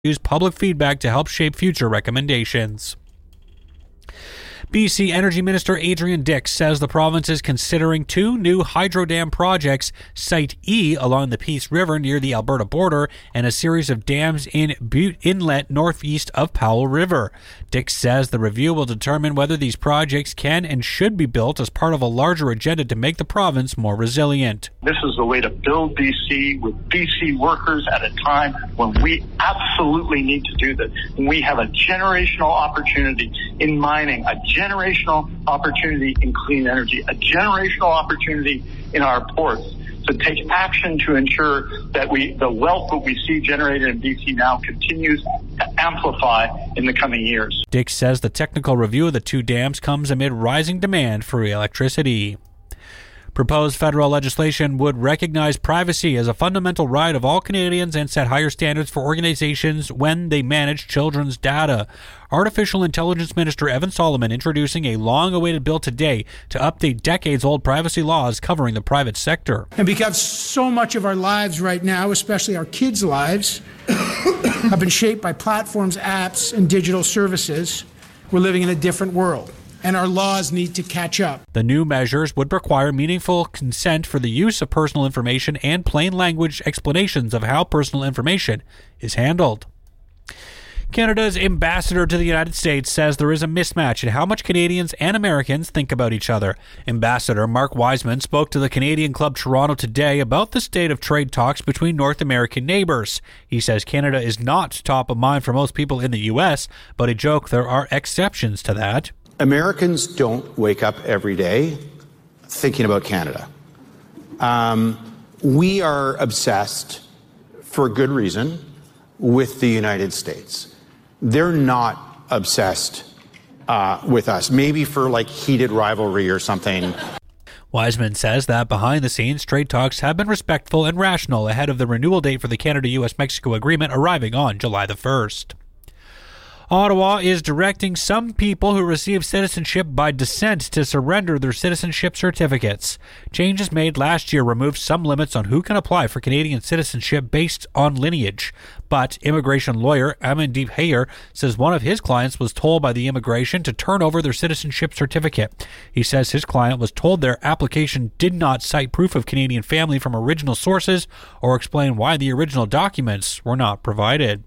use public feedback to help shape future recommendations. BC Energy Minister Adrian Dix says the province is considering 2 new hydro dam projects, Site E along the Peace River near the Alberta border, and a series of dams in Butte Inlet northeast of Powell River. Dix says the review will determine whether these projects can and should be built as part of a larger agenda to make the province more resilient. This is the way to build BC with BC workers at a time when we absolutely need to do this. When we have a generational opportunity in mining, a generational opportunity in clean energy, a generational opportunity in our ports to take action to ensure that the wealth that we see generated in BC now continues to amplify in the coming years. Dix says the technical review of the 2 dams comes amid rising demand for electricity. Proposed federal legislation would recognize privacy as a fundamental right of all Canadians and set higher standards for organizations when they manage children's data. Artificial Intelligence Minister Evan Solomon introducing a long-awaited bill today to update decades-old privacy laws covering the private sector. And because so much of our lives right now, especially our kids' lives, have been shaped by platforms, apps, and digital services, we're living in a different world, and our laws need to catch up. The new measures would require meaningful consent for the use of personal information and plain language explanations of how personal information is handled. Canada's ambassador to the United States says there is a mismatch in how much Canadians and Americans think about each other. Ambassador Mark Wiseman spoke to the Canadian Club Toronto today about the state of trade talks between North American neighbors. He says Canada is not top of mind for most people in the U.S., but he joked there are exceptions to that. Americans don't wake up every day thinking about Canada. We are obsessed, for good reason, with the United States. They're not obsessed with us, maybe for like heated rivalry or something. Wiseman says that behind the scenes, trade talks have been respectful and rational ahead of the renewal date for the Canada-US-Mexico agreement arriving on July the 1st. Ottawa is directing some people who receive citizenship by descent to surrender their citizenship certificates. Changes made last year removed some limits on who can apply for Canadian citizenship based on lineage. But immigration lawyer Amandeep Hayer says one of his clients was told by the immigration to turn over their citizenship certificate. He says his client was told their application did not cite proof of Canadian family from original sources or explain why the original documents were not provided.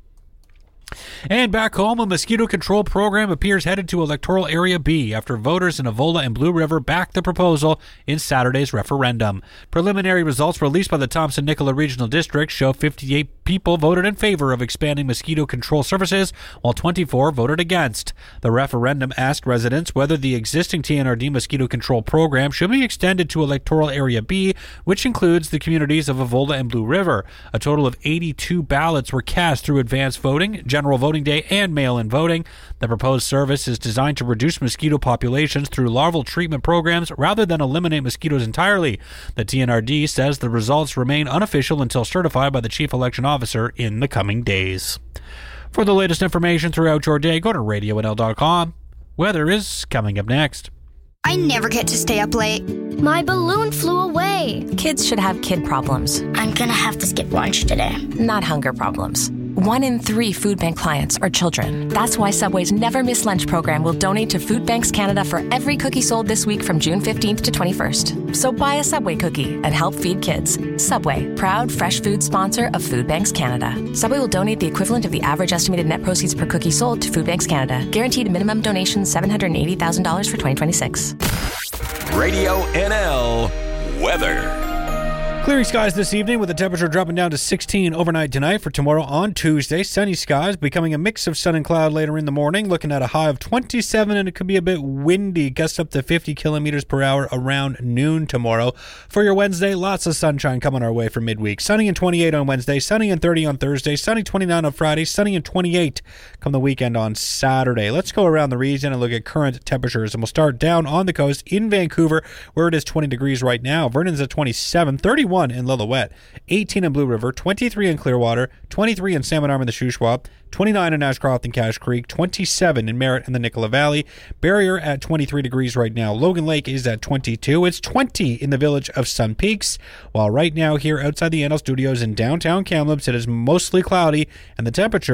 And back home, a mosquito control program appears headed to Electoral Area B after voters in Avola and Blue River backed the proposal in Saturday's referendum. Preliminary results released by the Thompson-Nicola Regional District show 58 people voted in favor of expanding mosquito control services, while 24 voted against. The referendum asked residents whether the existing TNRD mosquito control program should be extended to Electoral Area B, which includes the communities of Avola and Blue River. A total of 82 ballots were cast through advance voting, general voting day, and mail-in voting. The proposed service is designed to reduce mosquito populations through larval treatment programs rather than eliminate mosquitoes entirely. The TNRD says the results remain unofficial until certified by the Chief Election Officer in the coming days. For the latest information throughout your day, go to radionl.com. Weather is coming up next. I never get to stay up late. My balloon flew away. Kids should have kid problems. I'm gonna have to skip lunch today. Not hunger problems. 1 in 3 food bank clients are children. That's why Subway's Never Miss Lunch program will donate to Food Banks Canada for every cookie sold this week from June 15th to 21st. So buy a Subway cookie and help feed kids. Subway, proud fresh food sponsor of Food Banks Canada. Subway will donate the equivalent of the average estimated net proceeds per cookie sold to Food Banks Canada. Guaranteed minimum donation $780,000 for 2026. Radio NL weather. Clearing skies this evening with the temperature dropping down to 16 overnight tonight. For tomorrow on Tuesday, sunny skies becoming a mix of sun and cloud later in the morning, looking at a high of 27, and it could be a bit windy, gusts up to 50 kilometers per hour around noon tomorrow. For your Wednesday, lots of sunshine coming our way for midweek. Sunny and 28 on Wednesday, sunny and 30 on Thursday, sunny 29 on Friday, sunny and 28 come the weekend on Saturday. Let's go around the region and look at current temperatures, and we'll start down on the coast in Vancouver, where it is 20 degrees right now. Vernon's at 27, 31 21 in Lillooet, 18 in Blue River, 23 in Clearwater, 23 in Salmon Arm and the Shuswap, 29 in Ashcroft and Cache Creek, 27 in Merritt and the Nicola Valley, Barrier at 23 degrees right now. Logan Lake is at 22. It's 20 in the village of Sun Peaks, while right now here outside the NL Studios in downtown Kamloops, it is mostly cloudy and the temperature